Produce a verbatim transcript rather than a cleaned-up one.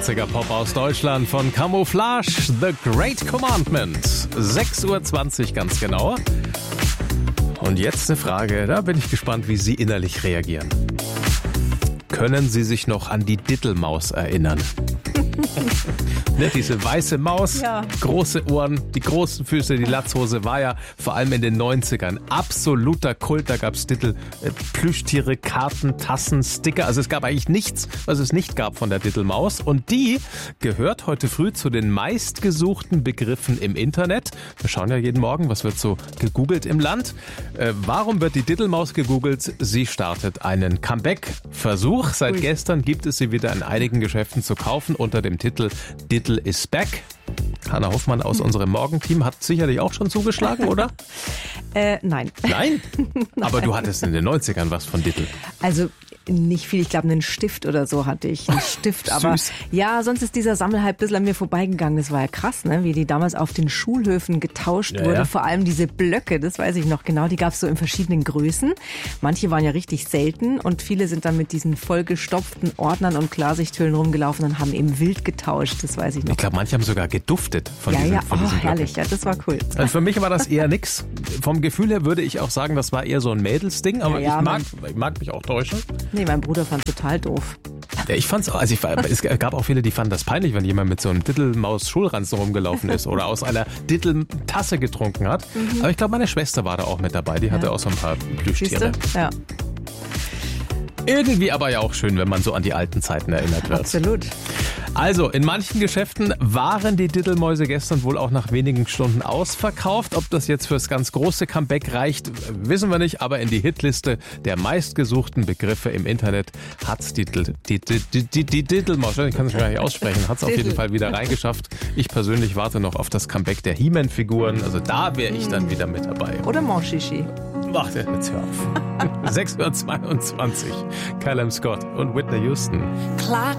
achtziger Pop aus Deutschland von Camouflage, The Great Commandment. sechs Uhr zwanzig ganz genau. Und jetzt eine Frage, da bin ich gespannt, wie Sie innerlich reagieren. Können Sie sich noch an die Dittelmaus erinnern? Ne, diese weiße Maus, ja. Große Ohren, die großen Füße, die Latzhose war ja vor allem in den neunzigern absoluter Kult. Da gab es Dittel, äh, Plüschtiere, Karten, Tassen, Sticker. Also es gab eigentlich nichts, was es nicht gab von der Dittelmaus. Und die gehört heute früh zu den meistgesuchten Begriffen im Internet. Wir schauen ja jeden Morgen, was wird so gegoogelt im Land. Äh, warum wird die Dittelmaus gegoogelt? Sie startet einen Comeback-Versuch. Seit Ui. gestern gibt es sie wieder in einigen Geschäften zu kaufen unter dem Titel Dittel is back. Hanna Hoffmann aus unserem Morgenteam hat sicherlich auch schon zugeschlagen, oder? äh, nein. Nein? Aber du hattest in den neunzigern was von Dittel. Also nicht viel, ich glaube einen Stift oder so hatte ich. Einen Stift, aber süß. Ja, sonst ist dieser Sammelhype ein bisschen an mir vorbeigegangen. Das war ja krass, ne? Wie die damals auf den Schulhöfen getauscht ja, wurde. Ja. Vor allem diese Blöcke, das weiß ich noch genau, die gab es so in verschiedenen Größen. Manche waren ja richtig selten und viele sind dann mit diesen vollgestopften Ordnern und Klarsichthüllen rumgelaufen und haben eben wild getauscht, das weiß ich noch. Ich glaube, manche haben sogar geduftet von ja, diesen, ja. von Oh, diesen herrlich, ja, das war cool. Also für mich war das eher nix. Vom Gefühl her würde ich auch sagen, das war eher so ein Mädelsding, aber ja, ja, ich, mag, ich mag mich auch täuschen. Nee, mein Bruder fand es total doof. Ja, ich fand's auch, also ich, es gab auch viele, die fanden das peinlich, wenn jemand mit so einem Dittelmaus-Schulranzen rumgelaufen ist oder aus einer Ditteltasse getrunken hat. Mhm. Aber ich glaube, meine Schwester war da auch mit dabei, die ja. hatte auch so ein paar Plüschtiere. Ja. Irgendwie aber ja auch schön, wenn man so an die alten Zeiten erinnert wird. Absolut. Also, in manchen Geschäften waren die Dittelmäuse gestern wohl auch nach wenigen Stunden ausverkauft. Ob das jetzt fürs ganz große Comeback reicht, wissen wir nicht. Aber in die Hitliste der meistgesuchten Begriffe im Internet hat's die, die, die, die, die, die Dittelmaus, ich kann es gar nicht aussprechen, hat's auf jeden Fall wieder reingeschafft. Ich persönlich warte noch auf das Comeback der He-Man-Figuren. Also da wäre ich dann wieder mit dabei. Oder Monchichi. Mach dir jetzt hör auf. sechs Uhr zweiundzwanzig. Callum Scott und Whitney Houston. Clock